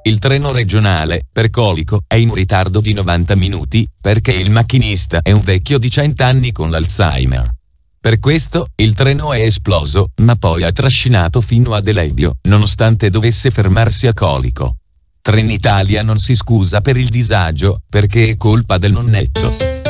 il treno regionale per Colico è in ritardo di 90 minuti, perché il macchinista è un vecchio di 100 anni con l'Alzheimer. Per questo, il treno è esploso, ma poi ha trascinato fino a Delebio, nonostante dovesse fermarsi a Colico. Trenitalia non si scusa per il disagio, perché è colpa del nonnetto.